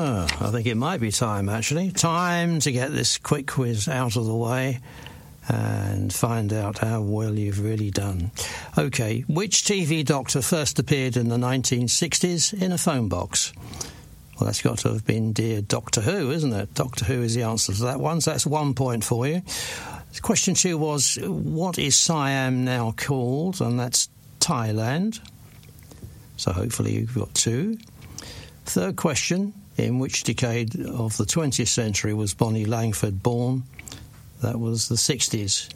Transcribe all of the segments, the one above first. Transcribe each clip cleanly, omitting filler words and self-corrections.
I think it might be time, actually. Time to get this quick quiz out of the way and find out how well you've really done. OK, which TV doctor first appeared in the 1960s in a phone box? Well, that's got to have been dear Doctor Who, isn't it? Doctor Who is the answer to that one, so that's 1 point for you. Question 2 was, what is Siam now called? And that's Thailand. So hopefully you've got 2. Third question, in which decade of the 20th century was Bonnie Langford born? That was the 60s.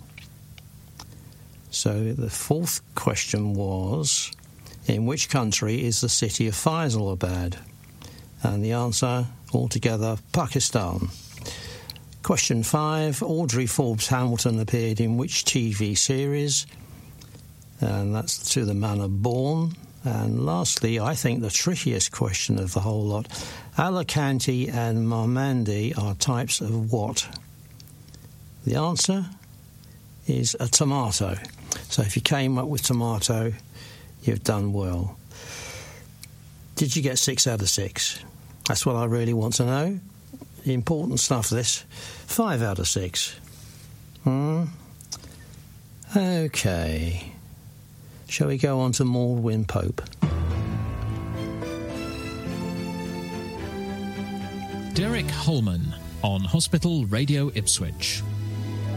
So the fourth question was, in which country is the city of Faisalabad? And the answer, altogether, Pakistan. Question 5, Audrey Forbes Hamilton appeared in which TV series? And that's To the Manor Born. And lastly, I think the trickiest question of the whole lot, Alicante and Marmande are types of what? The answer is a tomato. So if you came up with tomato, you've done well. Did you get 6 out of 6? That's what I really want to know. Important stuff, this. 5 out of 6. OK. Shall we go on to Maldwyn Pope? Derek Holman on Hospital Radio Ipswich.